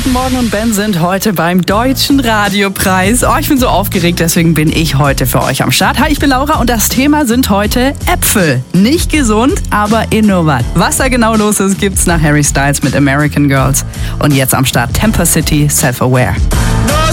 guten Morgen und Ben sind heute beim Deutschen Radiopreis. Oh, ich bin so aufgeregt, deswegen bin ich heute für euch am Start. Hi, ich bin Laura und das Thema sind heute Äpfel. Nicht gesund, aber innovativ. Was da genau los ist, gibt's nach Harry Styles mit American Girls. Und jetzt am Start Temper City, Self-Aware.